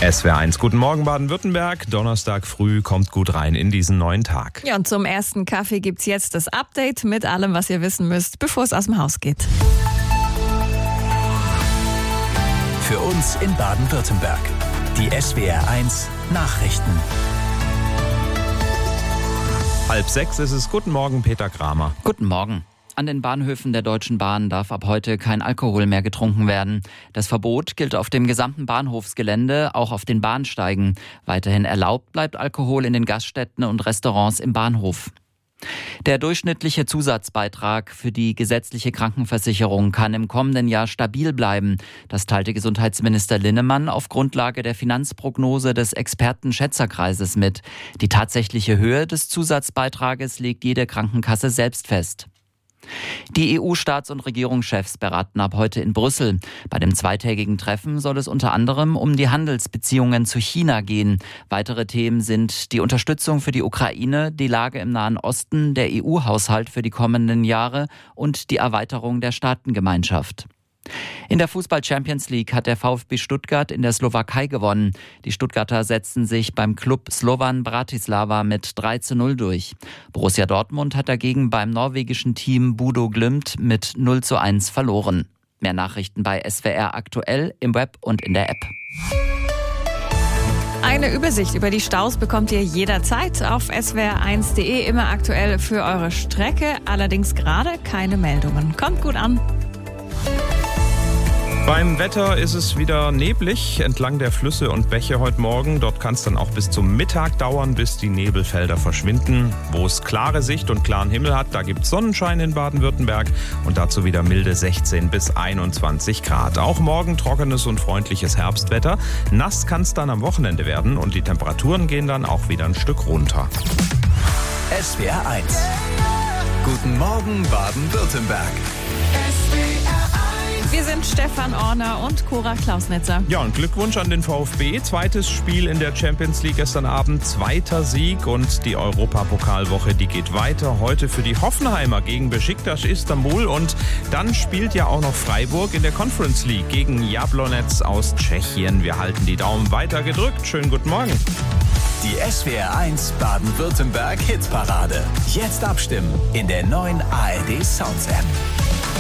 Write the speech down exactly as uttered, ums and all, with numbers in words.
S W R eins, guten Morgen Baden-Württemberg. Donnerstag früh, kommt gut rein in diesen neuen Tag. Ja, und zum ersten Kaffee gibt's jetzt das Update mit allem, was ihr wissen müsst, bevor es aus dem Haus geht. Für uns in Baden-Württemberg. Die S W R eins Nachrichten. Halb sechs ist es. Guten Morgen, Peter Kramer. Guten Morgen. An den Bahnhöfen der Deutschen Bahn darf ab heute kein Alkohol mehr getrunken werden. Das Verbot gilt auf dem gesamten Bahnhofsgelände, auch auf den Bahnsteigen. Weiterhin erlaubt bleibt Alkohol in den Gaststätten und Restaurants im Bahnhof. Der durchschnittliche Zusatzbeitrag für die gesetzliche Krankenversicherung kann im kommenden Jahr stabil bleiben. Das teilte Gesundheitsminister Linnemann auf Grundlage der Finanzprognose des Experten-Schätzerkreises mit. Die tatsächliche Höhe des Zusatzbeitrages legt jede Krankenkasse selbst fest. Die E U-Staats- und Regierungschefs beraten ab heute in Brüssel. Bei dem zweitägigen Treffen soll es unter anderem um die Handelsbeziehungen zu China gehen. Weitere Themen sind die Unterstützung für die Ukraine, die Lage im Nahen Osten, der E U-Haushalt für die kommenden Jahre und die Erweiterung der Staatengemeinschaft. In der Fußball-Champions League hat der VfB Stuttgart in der Slowakei gewonnen. Die Stuttgarter setzten sich beim Klub Slovan Bratislava mit drei zu null durch. Borussia Dortmund hat dagegen beim norwegischen Team Bodo Glimt mit null zu eins verloren. Mehr Nachrichten bei S W R aktuell im Web und in der App. Eine Übersicht über die Staus bekommt ihr jederzeit auf S W R eins punkt de, immer aktuell für eure Strecke. Allerdings gerade keine Meldungen. Kommt gut an. Beim Wetter ist es wieder neblig entlang der Flüsse und Bäche heute Morgen. Dort kann es dann auch bis zum Mittag dauern, bis die Nebelfelder verschwinden. Wo es klare Sicht und klaren Himmel hat, da gibt es Sonnenschein in Baden-Württemberg und dazu wieder milde sechzehn bis einundzwanzig Grad. Auch morgen trockenes und freundliches Herbstwetter. Nass kann es dann am Wochenende werden und die Temperaturen gehen dann auch wieder ein Stück runter. S W R eins. Guten Morgen Baden-Württemberg. Wir sind Stefan Orner und Cora Klausnitzer. Ja, und Glückwunsch an den VfB. Zweites Spiel in der Champions League gestern Abend. Zweiter Sieg und die Europapokalwoche, die geht weiter. Heute für die Hoffenheimer gegen Beşiktaş Istanbul. Und dann spielt ja auch noch Freiburg in der Conference League gegen Jablonec aus Tschechien. Wir halten die Daumen weiter gedrückt. Schönen guten Morgen. Die S W R eins Baden-Württemberg Hitparade. Jetzt abstimmen in der neuen A R D Sounds App.